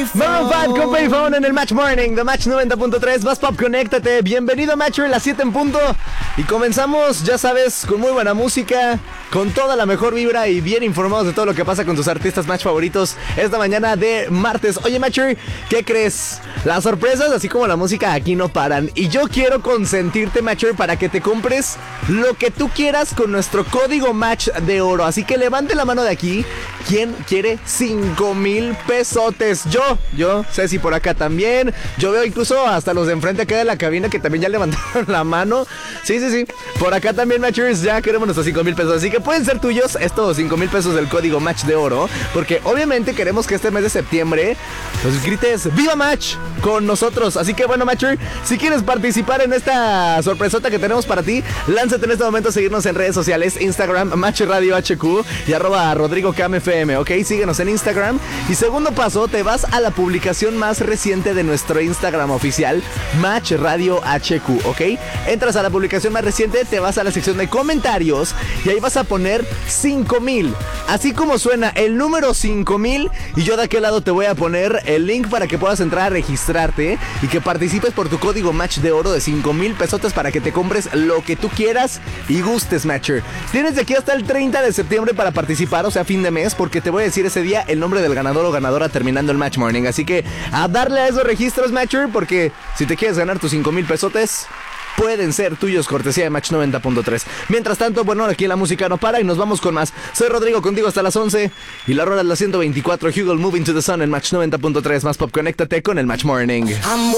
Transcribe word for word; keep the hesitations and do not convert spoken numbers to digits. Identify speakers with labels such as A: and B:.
A: Maroon cinco con Payphone en el Match Morning de Match noventa punto tres. Más pop, conéctate. Bienvenido, Matcher, las siete en punto. Y comenzamos, ya sabes, con muy buena música, con toda la mejor vibra y bien informados de todo lo que pasa con tus artistas Match favoritos esta mañana de martes. Oye, Matcher, ¿qué crees? Las sorpresas, así como la música, aquí no paran. Y yo quiero consentirte, Matcher, para que te compres lo que tú quieras con nuestro código Match de oro. Así que levante la mano de aquí. ¿Quién quiere cinco mil pesotes? Yo, yo, Ceci por acá también. Yo veo incluso hasta los de enfrente acá de la cabina que también ya levantaron la mano. Sí, sí, sí. Por acá también, Matchers, ya queremos nuestros cinco mil pesos. Así que pueden ser tuyos estos cinco mil pesos del código Match de oro. Porque obviamente queremos que este mes de septiembre pues grites ¡Viva Match! Con nosotros. Así que bueno, Matcher, si quieres participar en esta sorpresota que tenemos para ti, lánzate en este momento a seguirnos en redes sociales: Instagram, Match Radio H Q y arroba Rodrigo Cam F M, ¿ok? Síguenos en Instagram. Y segundo paso, te vas a la publicación más reciente de nuestro Instagram oficial, Match Radio H Q, ¿ok? Entras a la publicación más reciente, te vas a la sección de comentarios y ahí vas a poner cinco mil. Así como suena el número cinco mil, y yo de aquel lado te voy a poner el link para que puedas entrar a registrarte y que participes por tu código Match de oro de cinco mil pesotes para que te compres lo que tú quieras y gustes, Matcher. Tienes de aquí hasta el treinta de septiembre para participar, o sea, fin de mes, porque te voy a decir ese día el nombre del ganador o ganadora terminando el Match Morning. Así que a darle a esos registros, Matcher, porque si te quieres ganar tus cinco mil pesotes, pueden ser tuyos, cortesía de Match noventa punto tres. Mientras tanto, bueno, aquí la música no para y nos vamos con más. Soy Rodrigo, contigo hasta las once. Y la hora es la ciento veinticuatro. Hugel, Moving to the Sun en Match noventa punto tres. Más pop, conéctate con el Match Morning.